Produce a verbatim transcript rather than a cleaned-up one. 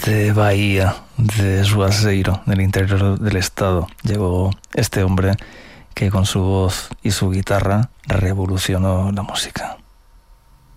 de Bahía, de Juazeiro, del interior del estado, llegó este hombre que con su voz y su guitarra revolucionó la música.